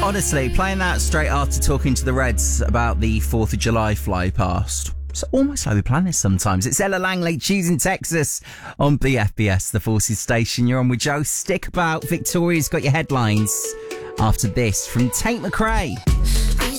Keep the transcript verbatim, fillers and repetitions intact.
Honestly, playing that straight after talking to the Reds about the fourth of July fly past. It's almost like we plan this sometimes. It's Ella Langley, choosing Texas on B F B S, the Forces station. You're on with Joe. Stick about. Victoria's got your headlines after this from Tate McRae.